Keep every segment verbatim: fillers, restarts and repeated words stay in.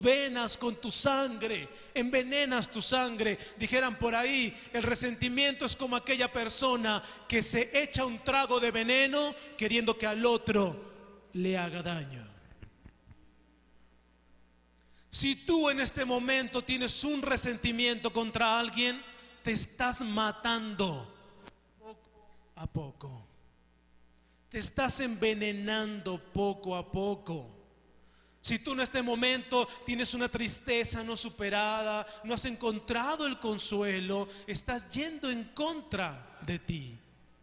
venas con tu sangre, envenenas tu sangre. Dijeran por ahí, el resentimiento es como aquella persona que se echa un trago de veneno queriendo que al otro le haga daño. Si tú en este momento tienes un resentimiento contra alguien, te estás matando poco a poco. Te estás envenenando poco a poco. Si tú en este momento tienes una tristeza no superada, no has encontrado el consuelo, estás yendo en contra de ti.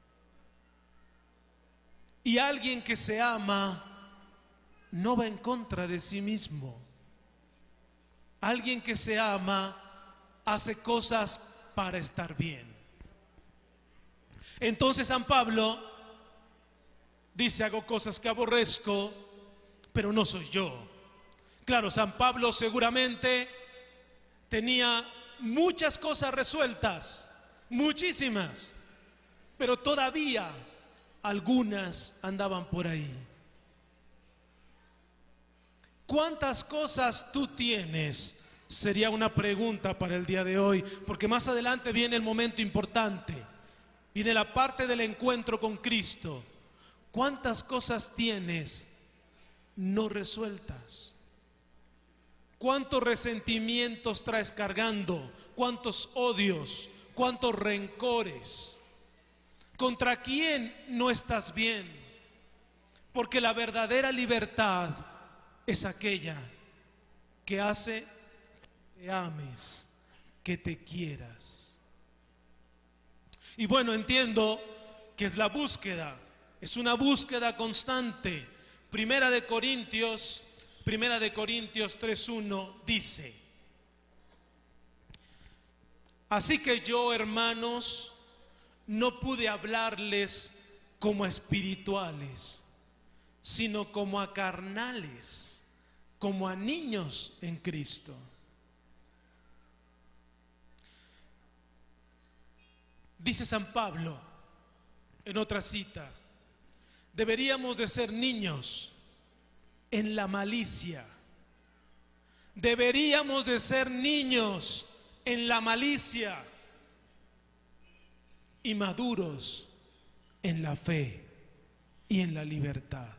Y alguien que se ama no va en contra de sí mismo. Alguien que se ama hace cosas para estar bien. Entonces San Pablo dice: hago cosas que aborrezco, pero no soy yo. Claro, San Pablo seguramente tenía muchas cosas resueltas, muchísimas, pero todavía algunas andaban por ahí. ¿Cuántas cosas tú tienes? Sería una pregunta para el día de hoy, porque más adelante viene el momento importante, viene la parte del encuentro con Cristo. ¿Cuántas cosas tienes no resueltas? ¿Cuántos resentimientos traes cargando? ¿Cuántos odios? ¿Cuántos rencores? ¿Contra quién no estás bien? Porque la verdadera libertad es aquella que hace que te ames, que te quieras. Y bueno, entiendo que es la búsqueda, es una búsqueda constante. Primera de Corintios, Primera de Corintios tres uno dice: así que yo, hermanos, no pude hablarles como a espirituales, sino como a carnales, como a niños en Cristo. Dice San Pablo en otra cita: deberíamos de ser niños en la malicia. Deberíamos de ser niños en la malicia y maduros en la fe y en la libertad.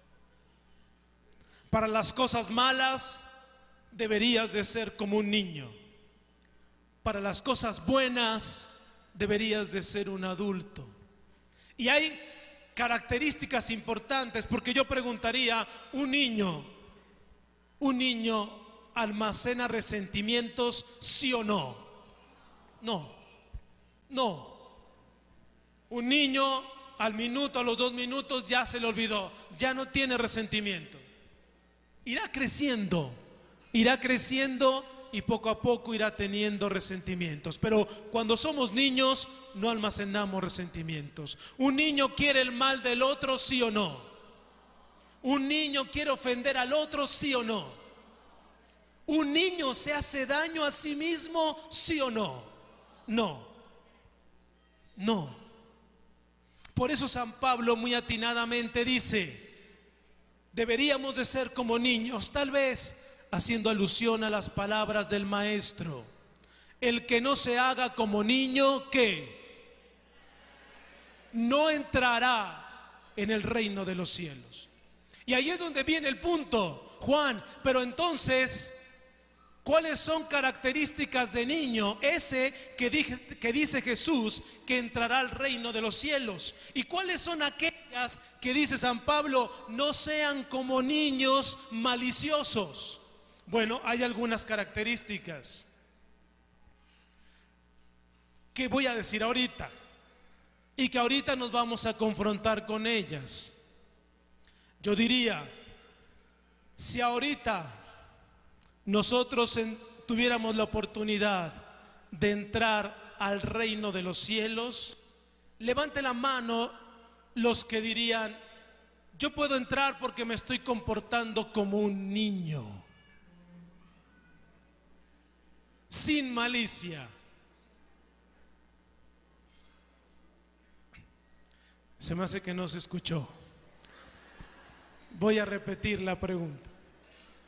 Para las cosas malas deberías de ser como un niño. Para las cosas buenas deberías de ser un adulto. Y hay características importantes, porque yo preguntaría: un niño, un niño almacena resentimientos, ¿sí o no? No, no. Un niño al minuto, a los dos minutos ya se le olvidó, ya no tiene resentimiento. Irá creciendo, irá creciendo y poco a poco irá teniendo resentimientos. Pero cuando somos niños no almacenamos resentimientos. Un niño quiere el mal del otro, ¿sí o no? Un niño quiere ofender al otro, ¿sí o no? Un niño se hace daño a sí mismo, ¿sí o no? No, no. Por eso San Pablo muy atinadamente dice: deberíamos de ser como niños, tal vez haciendo alusión a las palabras del maestro: el que no se haga como niño, ¿qué? No entrará en el reino de los cielos. Y ahí es donde viene el punto, Juan. Pero entonces, ¿cuáles son características de niño? Ese que, dije, que dice Jesús que entrará al reino de los cielos. ¿Y cuáles son aquellas que dice San Pablo? No sean como niños maliciosos. Bueno, hay algunas características que voy a decir ahorita y que ahorita nos vamos a confrontar con ellas. Yo diría, si ahorita nosotros en, tuviéramos la oportunidad de entrar al reino de los cielos, levante la mano los que dirían: yo puedo entrar porque me estoy comportando como un niño, sin malicia. Se me hace que no se escuchó. Voy a repetir la pregunta.